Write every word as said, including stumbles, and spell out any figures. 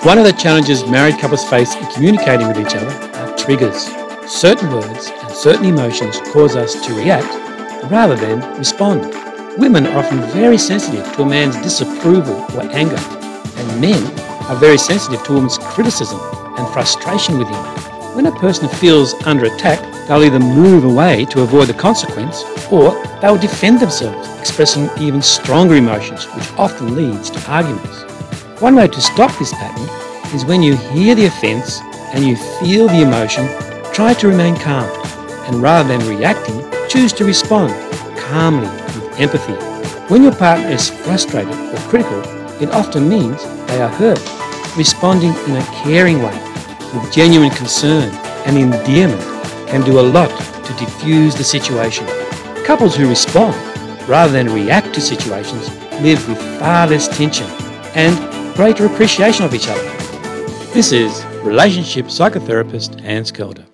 One of the challenges married couples face in communicating with each other are triggers. Certain words and certain emotions cause us to react rather than respond. Women are often very sensitive to a man's disapproval or anger, and men are very sensitive to a woman's criticism and frustration with him. When a person feels under attack, they'll either move away to avoid the consequence, or they'll defend themselves, expressing even stronger emotions, which often leads to arguments. One way to stop this pattern is when you hear the offence and you feel the emotion, try to remain calm, and rather than reacting, choose to respond calmly with empathy. When your partner is frustrated or critical, it often means they are hurt. Responding in a caring way, with genuine concern and endearment, can do a lot to diffuse the situation. Couples who respond rather than react to situations live with far less tension and greater appreciation of each other. This is relationship psychotherapist Hans Kelder.